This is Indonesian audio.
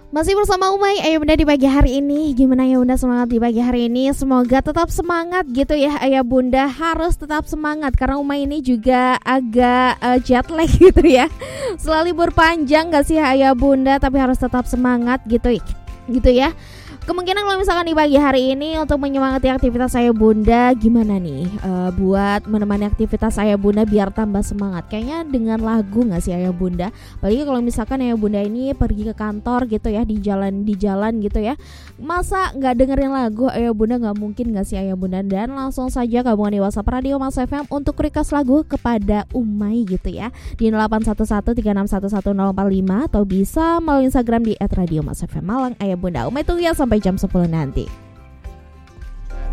Masih bersama Umay, Ayah Bunda di pagi hari ini. Gimana ya Bunda semangat di pagi hari ini? Semoga tetap semangat gitu ya Ayah Bunda. Harus tetap semangat karena Umay ini juga agak jet lag gitu ya. Setelah libur panjang gak sih Ayah Bunda, tapi harus tetap semangat gitu ya. Kemungkinan kalau misalkan di pagi hari ini untuk menyemangati aktivitas saya Bunda, gimana nih buat menemani aktivitas saya Bunda biar tambah semangat? Kayaknya dengan lagu nggak sih Ayah Bunda? Apalagi kalau misalkan Ayah Bunda ini pergi ke kantor gitu ya, di jalan gitu ya, masa nggak dengerin lagu Ayah Bunda? Nggak mungkin nggak sih Ayah Bunda? Dan langsung saja gabungan di WhatsApp Radio Mas FM untuk request lagu kepada Umay gitu ya di 081136111045 atau bisa melalui Instagram di @radiomasfm Malang Ayah Bunda. Umay tunggu ya sampai jam 10 nanti.